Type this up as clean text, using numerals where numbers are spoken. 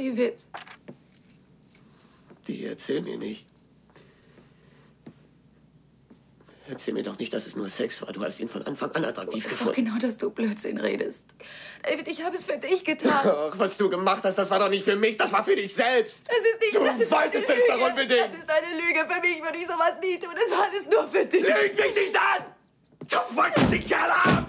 David. Die erzähl mir nicht. Erzähl mir doch nicht, dass es nur Sex war. Du hast ihn von Anfang an attraktiv gefunden. Genau, dass du Blödsinn redest. David, ich habe es für dich getan. Ach, was du gemacht hast, das war doch nicht für mich, das war für dich selbst. Das ist nicht, das ist wolltest eine es Lüge. doch unbedingt. Das ist eine Lüge. Für mich würde ich sowas nie tun. Das war alles nur für dich. Lüg mich nicht an! Du wolltest den Kerl haben!